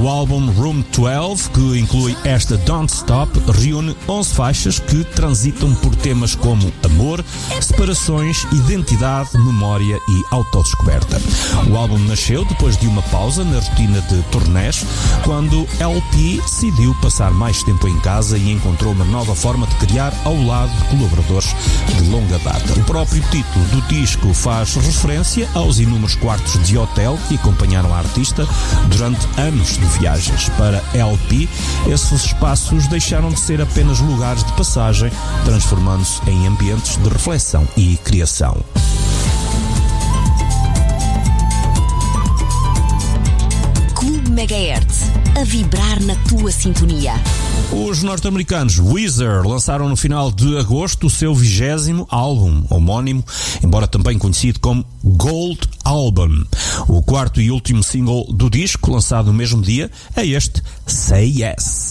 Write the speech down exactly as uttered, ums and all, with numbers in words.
O álbum Room doze, que inclui esta Don't Stop, reúne onze faixas que transitam por temas como amor, separações, identidade, memória e autodescoberta. O álbum nasceu depois de uma pausa na rotina de turnés, quando L P decidiu passar mais tempo em casa e encontrou uma nova forma de criar ao lado de colaboradores de longa data. O próprio título do disco faz referência aos inúmeros quartos de hotel que acompanharam a artista durante anos de viagens. Para L P, esses espaços deixaram de ser apenas lugares de passagem, transformando-se em ambientes de reflexão e criação. Clube Megahertz, a vibrar na tua sintonia. Os norte-americanos Weezer lançaram no final de agosto o seu vigésimo álbum homónimo, embora também conhecido como Gold Album. O quarto e último single do disco, lançado no mesmo dia, é este Say Yes.